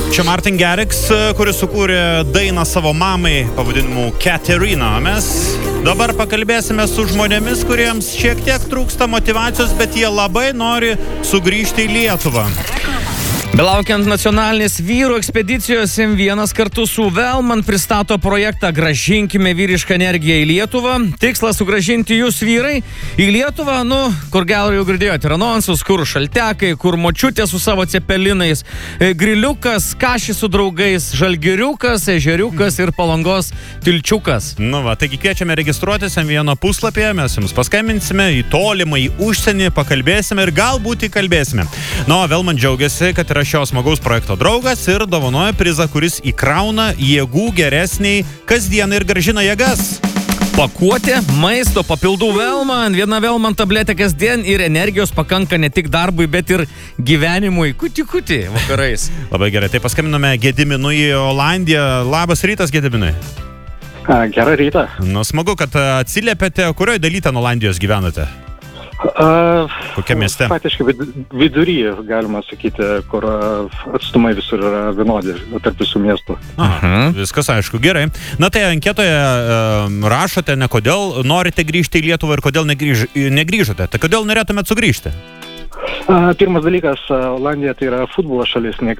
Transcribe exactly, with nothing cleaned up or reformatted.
Čia Martin Garrix, kuris sukūrė dainą savo mamai pavadinimu Katerina. Mes dabar pakalbėsime su žmonėmis, kuriems šiek tiek trūksta motyvacijos, bet jie labai nori sugrįžti į Lietuvą. Belaukiant nacionalinės vyrų ekspedicijos, M vienas kartu su Velman pristato projektą Gražinkime vyrišką energiją į Lietuvą. Tikslas sugrąžinti jūs vyrai į Lietuvą, nu, kur gal jau girdėjote ir anonsus, kur šaltekai, kur močiutė su savo cepelinais, griliukas, kašį su draugais, žalgiriukas, ežeriukas ir Palangos tilčiukas. Nu va, taigi kviečiame registruotis M vieno puslapyje, mes jums paskambinsime į tolimą, į užsienį, pakalbėsime ir galbūt įkalbėsime. Nu, Velman džiaugiasi, kad yra šios smagaus projekto draugas ir dovanoja prizą, kuris įkrauna jėgų geresniai kasdieną ir grąžina jėgas. Pakuotė, maisto, papildų Velman, viena Velman tabletė kasdien ir energijos pakanka ne tik darbui, bet ir gyvenimui. Kuti-kuti vakarais. Labai gerai, tai paskambinome Gediminui į Olandiją. Labas rytas, Gediminai. Gerą rytą. Nu, smagu, kad atsiliepėte. Kurioje daly ten Olandijos gyvenate? Uh, Kokia mieste? Faktiškai vid, vidury, galima sakyti, kur atstumai visur yra vienodi tarp visų miestų. Aha, viskas aišku, gerai. Na tai anketoje uh, rašote, ne kodėl norite grįžti į Lietuvą ir kodėl negrįž, negrįžote. Tai kodėl norėtumėt sugrįžti? Uh, pirmas dalykas, Olandija tai yra futbolo šalis, nieks